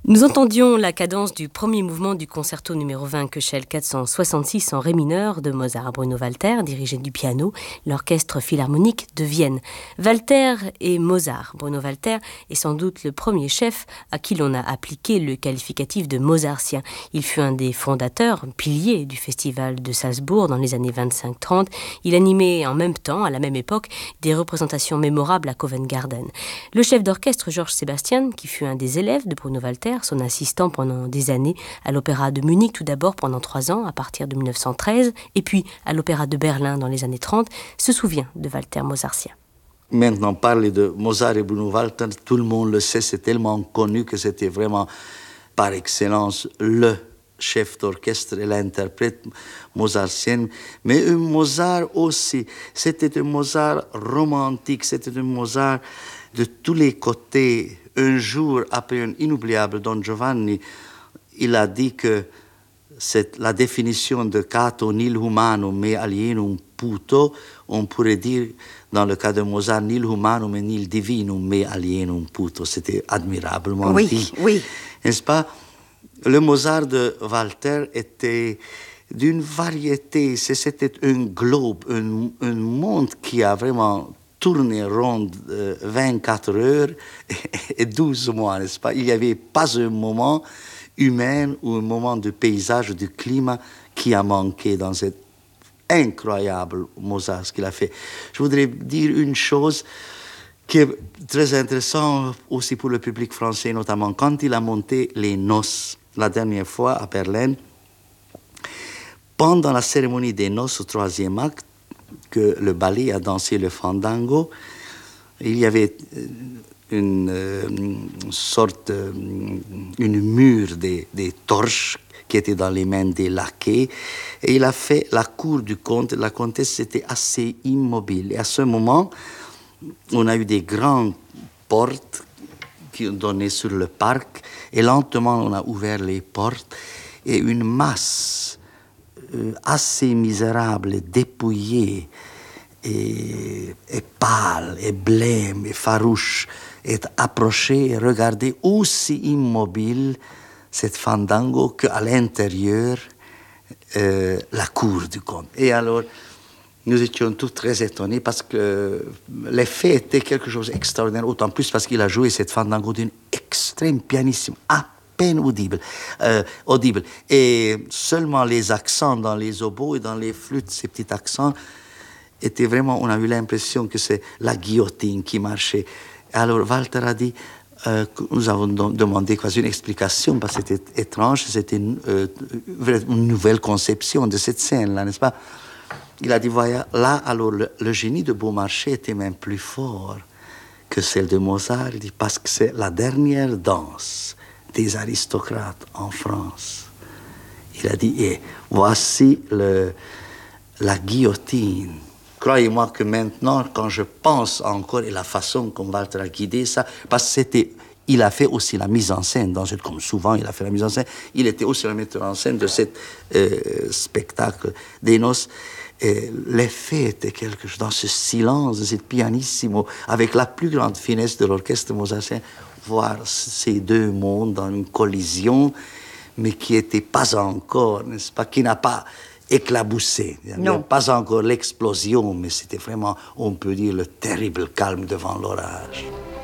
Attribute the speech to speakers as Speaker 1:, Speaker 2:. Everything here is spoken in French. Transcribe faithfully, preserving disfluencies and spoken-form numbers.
Speaker 1: Nous entendions la cadence du premier mouvement du concerto numéro vingt Köchel quatre cent soixante-six en ré mineur de Mozart. Bruno Walter dirigeait du piano l'orchestre philharmonique de Vienne. Walter et Mozart. Bruno Walter est sans doute le premier chef à qui l'on a appliqué le qualificatif de mozartien. Il fut un des fondateurs, piliers du festival de Salzbourg dans les années vingt-cinq trente. Il animait en même temps, à la même époque, des représentations mémorables à Covent Garden. Le chef d'orchestre Georges Sébastien, qui fut un des élèves de Bruno Walter, son assistant pendant des années à l'Opéra de Munich, tout d'abord pendant trois ans à partir de mille neuf cent treize, et puis à l'Opéra de Berlin dans les années trente, se souvient de Walter mozartien.
Speaker 2: Maintenant, parler de Mozart et Bruno Walter, tout le monde le sait, c'est tellement connu que c'était vraiment par excellence le chef d'orchestre et l'interprète mozartien. Mais un Mozart aussi, c'était un Mozart romantique, c'était un Mozart de tous les côtés. Un jour, après un inoubliable Don Giovanni, il a dit que c'est la définition de cato nil humanum me alienum puto, on pourrait dire dans le cas de Mozart nil humanum et nil divinum me alienum puto. C'était admirablement
Speaker 3: oui,
Speaker 2: dit.
Speaker 3: Oui,
Speaker 2: n'est-ce pas? Le Mozart de Walter était d'une variété, c'était un globe, un, un monde qui a vraiment tourné rond euh, vingt-quatre heures et douze mois, n'est-ce pas? Il n'y avait pas un moment humain ou un moment de paysage, de climat qui a manqué dans cet incroyable Mozart, ce qu'il a fait. Je voudrais dire une chose qui est très intéressante aussi pour le public français, notamment quand il a monté les noces la dernière fois à Berlin. Pendant la cérémonie des noces au troisième acte, que le ballet a dansé le fandango, il y avait une, une sorte, une mure des, des torches qui était dans les mains des laquais, et il a fait la cour du comte. La comtesse était assez immobile. Et à ce moment, on a eu des grandes portes qui donnaient sur le parc, et lentement on a ouvert les portes, et une masse euh, assez misérable, dépouillée, et, et pâle, et blême, et farouche, est approchée et regardée aussi immobile cette fandango qu'à l'intérieur euh, la cour du comte. Et alors, nous étions tous très étonnés parce que l'effet était quelque chose d'extraordinaire, autant plus parce qu'il a joué cette fandango d'une extrême pianissime, à peine audible, euh, audible. Et seulement les accents dans les oboes et dans les flûtes, ces petits accents, étaient vraiment, on a eu l'impression que c'est la guillotine qui marchait. Alors Walter a dit, euh, nous avons demandé quasi une explication parce que c'était étrange, c'était une, euh, une nouvelle conception de cette scène-là, n'est-ce pas? Il a dit, voilà, là, alors, le, le génie de Beaumarchais était même plus fort que celle de Mozart. Il dit, parce que c'est la dernière danse des aristocrates en France. Il a dit, et voici le, la guillotine. Croyez-moi que maintenant, quand je pense encore et la façon comme Walter a guidé ça, parce que c'était, il a fait aussi la mise en scène, dans cette, comme souvent il a fait la mise en scène, il était aussi le metteur en scène de ce euh, spectacle des noces. Et l'effet était quelque chose, dans ce silence de cette pianissimo, avec la plus grande finesse de l'orchestre mozartien, voir ces deux mondes dans une collision, mais qui n'était pas encore, n'est-ce pas, qui n'a pas éclaboussé. Il n'y a pas encore l'explosion, mais c'était vraiment, on peut dire, le terrible calme devant l'orage.